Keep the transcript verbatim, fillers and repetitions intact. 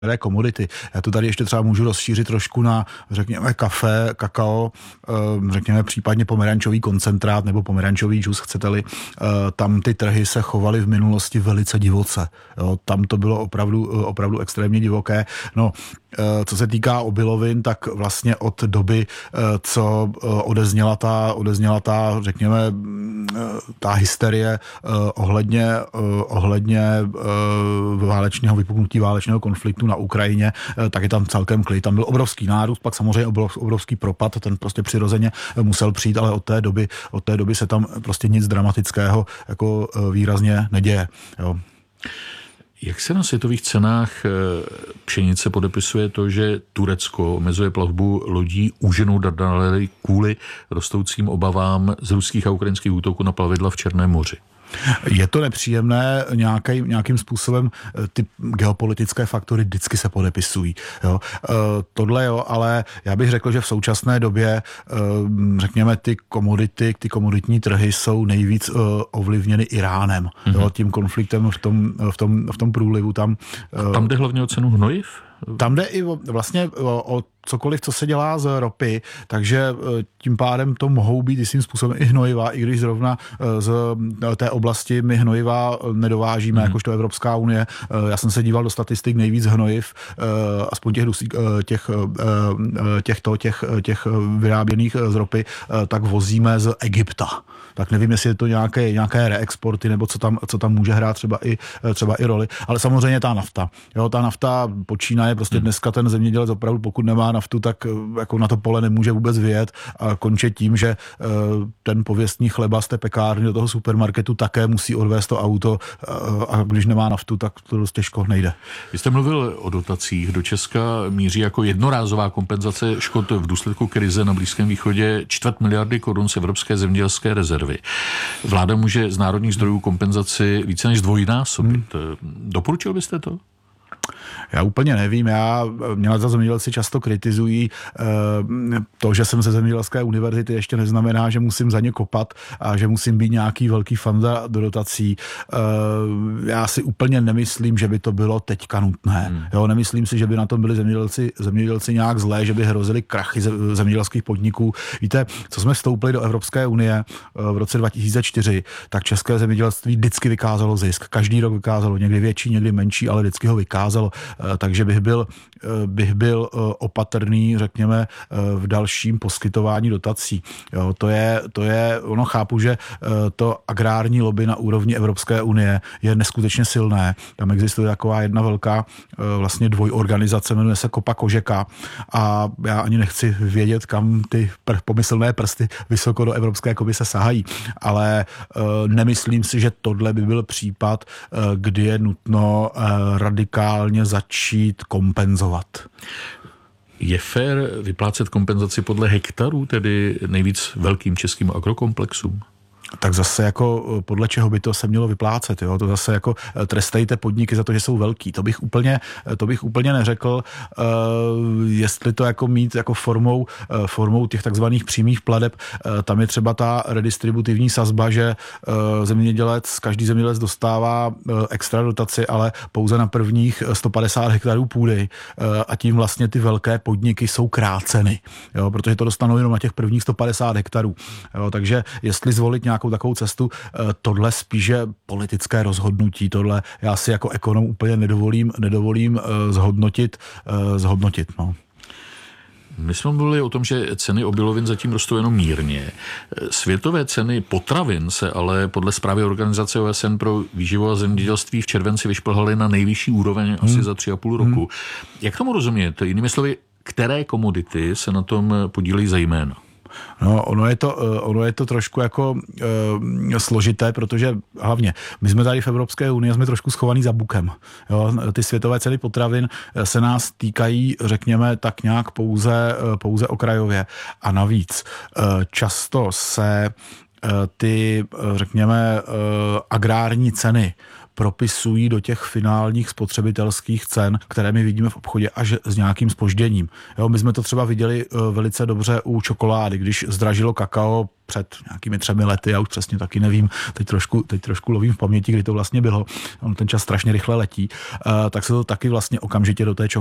komodity. Já to tady ještě třeba můžu rozšířit trošku na, řekněme, kafe, kakao, řekněme případně pomerančový koncentrát nebo pomerančový džus, chcete-li. Tam ty trhy se chovaly v minulosti velice divoce. Jo, tam to bylo opravdu, opravdu extrémně divoké. No, co se týká obilovin, tak vlastně od doby, co odezněla ta, odezněla ta, řekněme, ta hysterie ohledně, ohledně válečného vypuknutí válečného konfliktu na Ukrajině, tak je tam celkem klid. Tam byl obrovský nárůst, pak samozřejmě obrovský propad, ten prostě přirozeně musel přijít, ale od té doby, od té doby se tam prostě nic dramatického jako výrazně neděje. Jo. Jak se na světových cenách pšenice podepisuje to, že Turecko omezuje plavbu lodí úženou Dardanely kvůli rostoucím obavám z ruských a ukrajinských útoků na plavidla v Černém moři? Je to nepříjemné, nějaký, nějakým způsobem ty geopolitické faktory vždycky se podepisují. Jo. E, tohle jo, ale já bych řekl, že v současné době, e, řekněme, ty komodity, ty komoditní trhy jsou nejvíc e, ovlivněny Iránem. Mm-hmm. Jo, tím konfliktem v tom, v tom, v tom průlivu. Tam, e, tam jde hlavně o cenu hnojiv? Tam jde i o, vlastně o, o cokoliv, co se dělá z ropy, takže tím pádem to mohou být jistým způsobem i hnojiva, i když zrovna z té oblasti my hnojiva nedovážíme, mm. jakožto Evropská unie. Já jsem se díval do statistik, nejvíc hnojiv, aspoň těch, těch, těchto, těch, těch vyráběných z ropy, tak vozíme z Egypta. Tak nevím, jestli je to nějaké, nějaké reexporty, nebo co tam, co tam může hrát třeba i, třeba i roli. Ale samozřejmě ta nafta. Jo, ta nafta počínaje, prostě dneska ten zemědělec opravdu, pokud nemá naftu, tak jako na to pole nemůže vůbec vyjet a končí tím, že ten pověstný chleba z té pekárny do toho supermarketu také musí odvést to auto a když nemá naftu, tak to dost těžko nejde. Vy jste mluvil o dotacích. Do Česka míří jako jednorázová kompenzace škod v důsledku krize na Blízkém východě čtvrt miliardy korun z Evropské zemědělské rezervy. Vláda může z národních zdrojů kompenzaci více než dvojnásobit. Hmm. Doporučil byste to? Já úplně nevím, já, mě za zemědělci často kritizují to, že jsem ze zemědělské univerzity, ještě neznamená, že musím za ně kopat a že musím být nějaký velký fanda do dotací. Já si úplně nemyslím, že by to bylo teďka nutné. Hmm. Jo, nemyslím si, že by na tom byli zemědělci, zemědělci nějak zlé, že by hrozili krachy zemědělských podniků. Víte, co jsme vstoupili do Evropské unie v roce dva tisíce čtyři, tak české zemědělství vždycky vykázalo zisk. Každý rok vykázalo, někdy větší, někdy menší, ale vždycky ho vykázalo. Takže bych byl, bych byl opatrný, řekněme, v dalším poskytování dotací. Jo, to je, to je, ono chápu, že to agrární lobby na úrovni Evropské unie je neskutečně silné. Tam existuje taková jedna velká vlastně dvojorganizace, jmenuje se Kopa Kožeka a já ani nechci vědět, kam ty pr- pomyslné prsty vysoko do Evropské komise sahají, ale nemyslím si, že tohle by byl případ, kdy je nutno radikálně začít kompenzovat. Je fér vyplácet kompenzaci podle hektarů, tedy nejvíc velkým českým agrokomplexům? Tak zase jako podle čeho by to se mělo vyplácet, jo? To zase jako trestejte podniky za to, že jsou velký. To bych úplně, to bych úplně neřekl, uh, jestli to jako mít jako formou, uh, formou těch takzvaných přímých plateb. Uh, tam je třeba ta redistributivní sazba, že uh, zemědělec, každý zemědělec dostává uh, extra dotaci, ale pouze na prvních sto padesát hektarů půdy uh, a tím vlastně ty velké podniky jsou kráceny, jo? Protože to dostanou jenom na těch prvních sto padesát hektarů. Jo? Takže jestli zvolit nějakou takovou cestu, tohle spíše politické rozhodnutí, tohle já si jako ekonom úplně nedovolím, nedovolím zhodnotit, zhodnotit, no. My jsme mluvili o tom, že ceny obilovin zatím rostou jenom mírně. Světové ceny potravin se ale podle zprávy Organizace O S N pro výživu a zemědělství v červenci vyšplhaly na nejvyšší úroveň hmm. asi za tři a půl roku. Hmm. Jak tomu rozumět? Jinými slovy, které komodity se na tom podílejí zejména? No, ono je to, ono je to trošku jako e, složité, protože hlavně my jsme tady v Evropské unii, jsme trošku schovaný za bukem. Jo? Ty světové ceny potravin se nás týkají, řekněme, tak nějak pouze, pouze okrajově. A navíc e, často se e, ty, řekněme, e, agrární ceny propisují do těch finálních spotřebitelských cen, které my vidíme v obchodě až s nějakým zpožděním. Jo, my jsme to třeba viděli velice dobře u čokolády, když zdražilo kakao před nějakými třemi lety, já už přesně taky nevím, teď trošku, teď trošku lovím v paměti, kdy to vlastně bylo, on ten čas strašně rychle letí, tak se to taky vlastně okamžitě do té